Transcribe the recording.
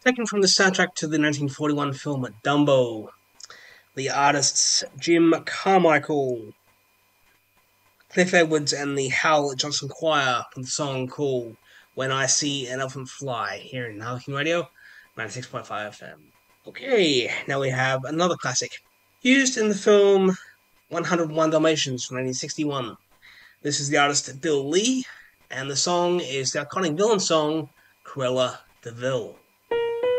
taken from the soundtrack to the 1941 film Dumbo. The artists Jim Carmichael, Cliff Edwards, and the Hal Johnson Choir from the song called When I See an Elephant Fly here in Harlequin Radio, 96.5 FM. Okay, now we have another classic. Used in the film 101 Dalmatians from 1961. This is the artist Bill Lee, and the song is the iconic villain song, Cruella de Vil.